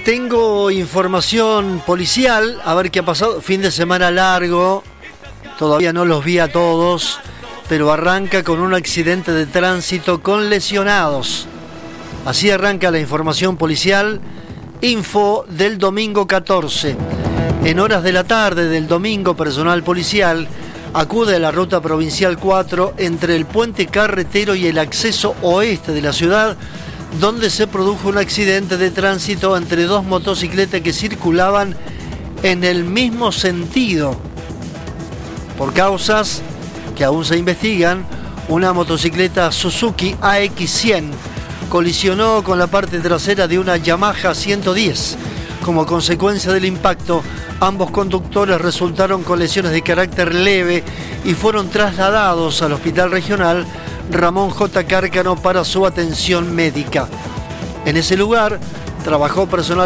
Tengo información policial, a ver qué ha pasado. Fin de semana largo, todavía no los vi a todos, pero arranca con un accidente de tránsito con lesionados. Así arranca la información policial. Info del domingo 14. En horas de la tarde del domingo, personal policial acude a la ruta provincial 4 entre el puente carretero y el acceso oeste de la ciudad, donde se produjo un accidente de tránsito entre dos motocicletas que circulaban en el mismo sentido. Por causas que aún se investigan, una motocicleta Suzuki AX100 colisionó con la parte trasera de una Yamaha 110. Como consecuencia del impacto, ambos conductores resultaron con lesiones de carácter leve y fueron trasladados al Hospital Regional Ramón J. Cárcano para su atención médica. En ese lugar trabajó personal